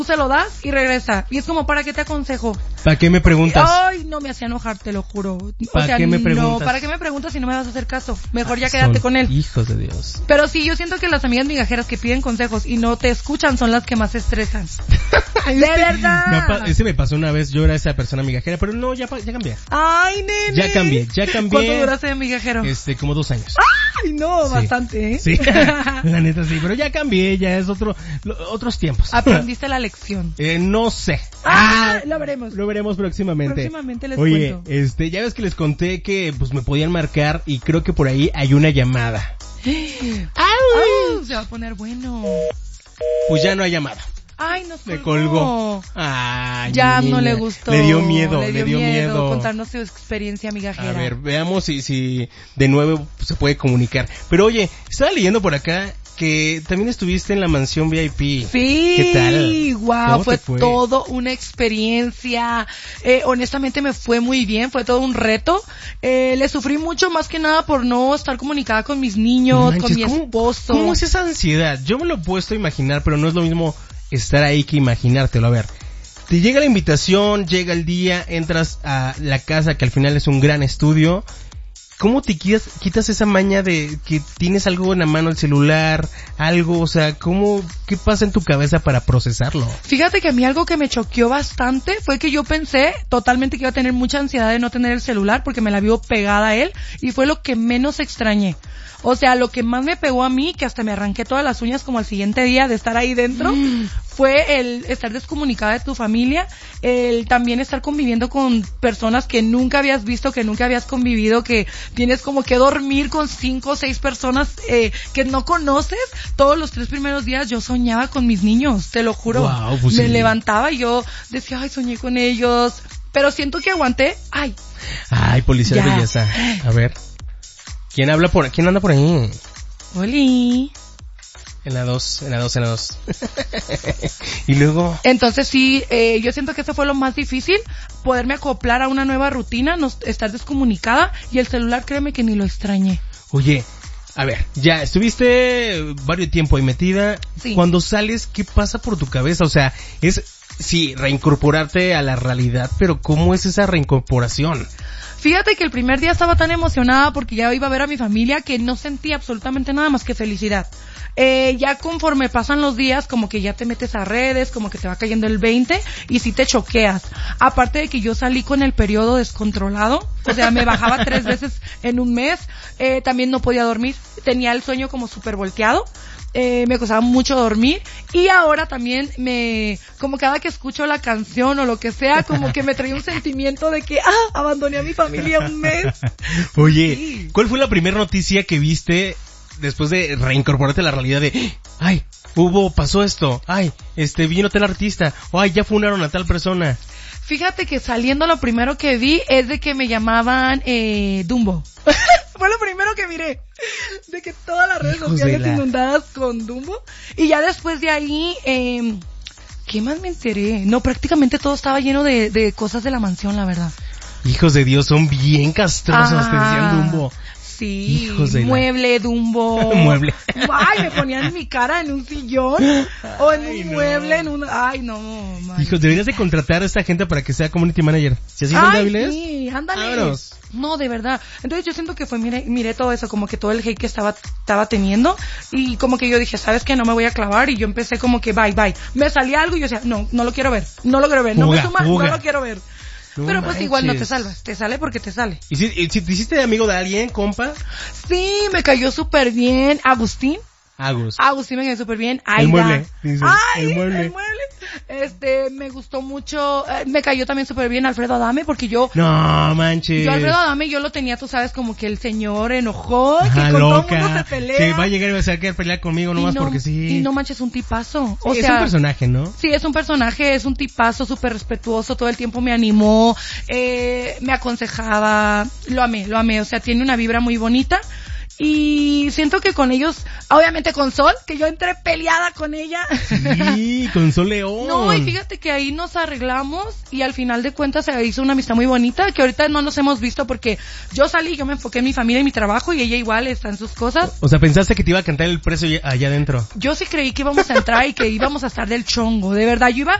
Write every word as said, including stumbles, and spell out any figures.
tú se lo das y regresa. Y es como, ¿para qué te aconsejo? ¿Para qué me preguntas? Ay, no me hacía enojar, te lo juro. ¿Para o sea, qué me preguntas? No, ¿para qué me preguntas si no me vas a hacer caso? Mejor ya Son quédate con él. Hijos de Dios. Pero sí, yo siento que las amigas migajeras que piden consejos y no te escuchan son las que más se estresan. ¡De verdad! Me pa- ese me pasó una vez, yo era esa persona migajera, pero no, ya, pa- ya cambié. Ay, nene. Ya cambié, ya cambié. ¿Cuánto duraste de migajero? Este, como dos años. Ay, no, Sí. bastante, ¿eh? Sí, la neta sí, pero ya cambié, ya es otro, lo- otros tiempos. Aprendiste la lección. Eh, no sé. Ah, lo veremos. Lo veremos próximamente. Próximamente les Oye, cuento. este, ya ves que les conté que pues me podían marcar y creo que por ahí hay una llamada. Ay, se va a poner bueno. Pues ya no hay llamada. Ay, nos Me colgó. colgó. Ay, Ya mi no niña. le gustó. Le dio miedo, le dio, le dio miedo. contarnos su experiencia migajera. A ver, veamos si, si de nuevo se puede comunicar. Pero oye, estaba leyendo por acá que también estuviste en la mansión V I P. Sí, ¿Qué tal? wow, ¿Cómo fue, te fue? todo una experiencia. Eh, honestamente me fue muy bien, fue todo un reto. Eh, le sufrí mucho más que nada por no estar comunicada con mis niños, No manches, con mi ¿cómo- esposo. ¿Cómo es esa ansiedad? Yo me lo he puesto a imaginar, pero no es lo mismo estar ahí que imaginártelo. A ver, te llega la invitación, llega el día, entras a la casa que al final es un gran estudio. ¿Cómo te quitas, quitas esa maña de que tienes algo en la mano, el celular, algo, o sea, cómo, qué pasa en tu cabeza para procesarlo? Fíjate que a mí algo que me choqueó bastante fue que yo pensé totalmente que iba a tener mucha ansiedad de no tener el celular porque me la vivo pegada a él y fue lo que menos extrañé. O sea, lo que más me pegó a mí, que hasta me arranqué todas las uñas como al siguiente día de estar ahí dentro, mm. fue el estar descomunicada de tu familia, el también estar conviviendo con personas que nunca habías visto, que nunca habías convivido, que tienes como que dormir con cinco o seis personas eh, que no conoces. Todos los tres primeros días yo soñaba con mis niños, te lo juro. Wow, pues me sí. levantaba y yo decía, ay, soñé con ellos. Pero siento que aguanté. Ay. Ay, policía Ya. de belleza. A ver. ¿Quién habla por, quién anda por ahí? Oli. En la dos, en la dos, en la dos. Y luego... Entonces sí, eh, yo siento que eso fue lo más difícil, poderme acoplar a una nueva rutina, no estar descomunicada, y el celular, créeme que ni lo extrañé. Oye, a ver, ya estuviste varios tiempo ahí metida. Sí. Cuando sales, ¿qué pasa por tu cabeza? O sea, es, sí, reincorporarte a la realidad, pero ¿cómo es esa reincorporación? Fíjate que el primer día estaba tan emocionada porque ya iba a ver a mi familia que no sentía absolutamente nada más que felicidad. Eh, ya conforme pasan los días, como que ya te metes a redes, como que te va cayendo el veinte y sí te choqueas. Aparte de que yo salí con el periodo descontrolado, o sea, me bajaba tres veces en un mes, eh, también no podía dormir, tenía el sueño como súper volteado. Eh, me costaba mucho dormir y ahora también me, como cada que escucho la canción o lo que sea, como que me trae un sentimiento de que, ah, abandoné a mi familia un mes. Oye, Sí. ¿cuál fue la primera noticia que viste después de reincorporarte a la realidad de, ay, hubo, pasó esto, ay, este, vino tal artista, o ay, ya fundaron a tal persona? Fíjate que saliendo lo primero que vi es de que me llamaban eh, Dumbo. Fue lo primero que miré. De que todas las redes Hijos sociales de la- inundadas con Dumbo. Y ya después de ahí, eh, ¿qué más me enteré? No, prácticamente todo estaba lleno de, de cosas de la mansión, la verdad. Hijos de Dios, son bien castrosos, te Ah. decían Dumbo. Sí, Hijos de la- mueble, Dumbo. Mueble. Ay, me ponían mi cara en un sillón o en Ay, un no. mueble, en un... Ay, no, man. Hijos, deberías de contratar a esta gente para que sea community manager. Si así son Ay, hábiles. sí, ándale. Vámonos. No, de verdad. Entonces yo siento que fue, mire, miré todo eso, como que todo el hate que estaba, estaba teniendo, y como que yo dije, ¿sabes qué? No me voy a clavar, y yo empecé como que bye, bye. Me salía algo y yo decía, no, no lo quiero ver, no lo quiero ver, no Fuga, me suma, fuga. no lo quiero ver. No Pero pues igual no te manches. salvas, te sale porque te sale. ¿Y si, y si te hiciste amigo de alguien, compa? Sí, me cayó súper bien Agustín. Agus. Agustín me cayó súper bien. Aida. El mueble, dice, Ay, el mueble. el mueble. Este, me gustó mucho, eh, me cayó también súper bien Alfredo Adame, porque yo, No, manches. yo Alfredo Adame, yo lo tenía, tú sabes, como que el señor enojó, Ajá, que con todo loca. el mundo se pelea. Que va a llegar y va a querer pelear conmigo nomás y no, porque sí. Y no manches, un tipazo. O Sí, sea, es un personaje, ¿no? sí, es un personaje, es un tipazo súper respetuoso, todo el tiempo me animó, eh, me aconsejaba, lo amé, lo amé, o sea, tiene una vibra muy bonita. Y siento que con ellos, obviamente con Sol, que yo entré peleada con ella. Sí, con Sol León. No, y fíjate que ahí nos arreglamos y al final de cuentas se hizo una amistad muy bonita, que ahorita no nos hemos visto porque yo salí, yo me enfoqué en mi familia y mi trabajo y ella igual está en sus cosas. O sea, pensaste que te iba a cantar el precio allá adentro. Yo sí creí que íbamos a entrar y que íbamos a estar del chongo, de verdad, yo iba